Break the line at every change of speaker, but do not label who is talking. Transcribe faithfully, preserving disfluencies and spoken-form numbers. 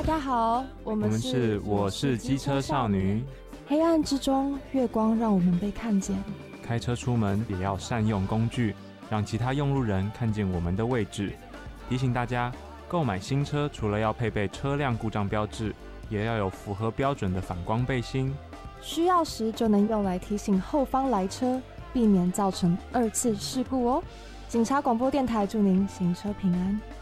家好，我们是
我是机车少女。
黑暗之中，月光让我们被看见。
开车出门也要善用工具，让其他用路人看见我们的位置。提醒大家，购买新车除了要配备车辆故障标志，也要有符合标准的反光背心。
需要时就能用来提醒后方来车，避免造成二次事故哦。警察广播电台祝您行车平安。